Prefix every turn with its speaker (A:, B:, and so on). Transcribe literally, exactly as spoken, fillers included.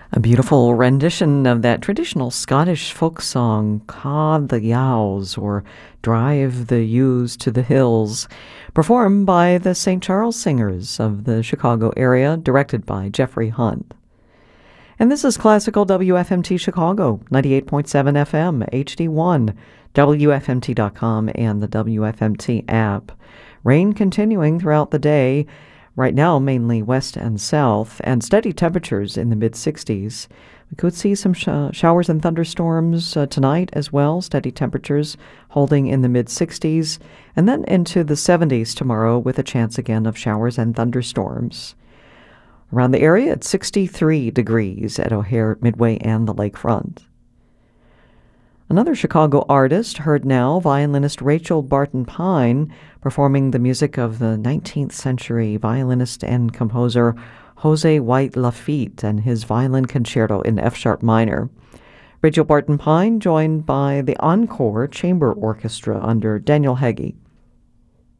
A: A beautiful rendition of that traditional Scottish folk song, Ca the Yowes, or Drive the Ewes to the Hills, performed by the Saint Charles Singers of the Chicago area, directed by Jeffrey Hunt. And this is Classical W F M T Chicago, ninety-eight point seven F M, H D one, W F M T dot com, and the W F M T app. Rain continuing throughout the day. Right now, mainly west and south, and steady temperatures in the mid-sixties. We could see some sh- showers and thunderstorms uh, tonight as well, steady temperatures holding in the mid-sixties, and then into the seventies tomorrow with a chance again of showers and thunderstorms. Around the area, it's sixty-three degrees at O'Hare, Midway, and the lakefront. Another Chicago artist, heard now, violinist Rachel Barton Pine, performing the music of the nineteenth century violinist and composer Jose White Lafitte and his violin concerto in F-sharp minor. Rachel Barton Pine joined by the Encore Chamber Orchestra under Daniel Heggie.